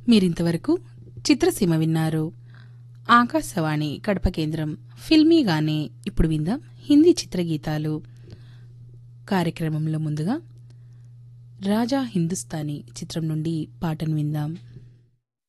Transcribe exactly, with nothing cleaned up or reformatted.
మీరింతవరకు చిత్రసీమ విన్నారు. ఆకాశవాణి కడప కేంద్రం ఫిల్మీగానే ఇప్పుడు విందాం హిందీ చిత్రగీతాలు కార్యక్రమంలో ముందుగా రాజా హిందుస్థానీ చిత్రం నుండి పాటను విందాం.